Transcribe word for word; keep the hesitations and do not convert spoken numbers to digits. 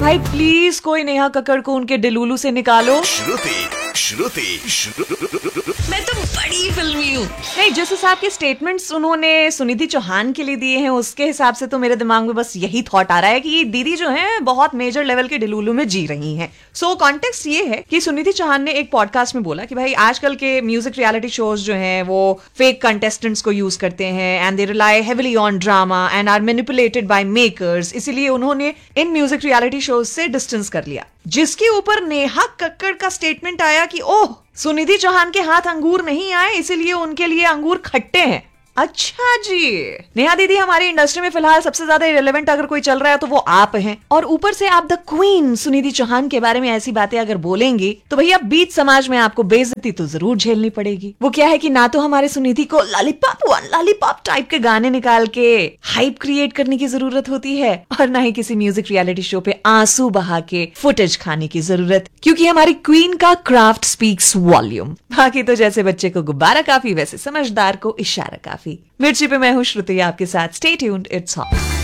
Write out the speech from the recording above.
भाई प्लीज कोई नेहा कक्कड़ को उनके डिलूलू से निकालो। श्रुति श्रुति श्रुति मैं तो बड़ी फिल्मी हूँ। नहीं, जिस हिसाब के स्टेटमेंट्स उन्होंने सुनिधि चौहान के लिए दिए हैं उसके हिसाब से तो मेरे दिमाग में बस यही थॉट आ रहा है कि दीदी जो है बहुत मेजर लेवल के डिलूलू में जी रही हैं। सो कॉन्टेक्स्ट ये है कि सुनिधि चौहान ने एक पॉडकास्ट में बोला कि भाई आजकल के म्यूजिक रियलिटी शोज जो हैं वो फेक कंटेस्टेंट्स को यूज करते हैं and they rely heavily on drama and are manipulated bye makers, इसीलिए उन्होंने इन म्यूजिक रियलिटी शोज से डिस्टेंस कर लिया। जिसके ऊपर नेहा कक्कड़ का स्टेटमेंट आया कि ओह, सुनिधि चौहान के हाथ अंगूर नहीं आए इसीलिए उनके लिए अंगूर खट्टे हैं। अच्छा जी, नेहा दीदी हमारी इंडस्ट्री में फिलहाल सबसे ज्यादा इरेलेवेंट अगर कोई चल रहा है तो वो आप हैं, और ऊपर से आप द क्वीन सुनिधि चौहान के बारे में ऐसी बातें अगर बोलेंगी तो भैया बीच समाज में आपको बेइज्जती तो जरूर झेलनी पड़ेगी। वो क्या है कि ना तो हमारे सुनिधि को लॉलीपॉप वन लॉलीपॉप टाइप के गाने निकाल के हाइप क्रिएट करने की जरूरत होती है और ना ही किसी म्यूजिक रियलिटी शो पे आंसू बहा के फुटेज खाने की जरूरत, क्योंकि हमारी क्वीन का क्राफ्ट स्पीक्स वॉल्यूम। बाकी तो जैसे बच्चे को गुब्बारा काफी वैसे समझदार को इशारा काफी। मिर्ची पे मैं हूँ श्रुति आपके साथ। Stay tuned, it's hot.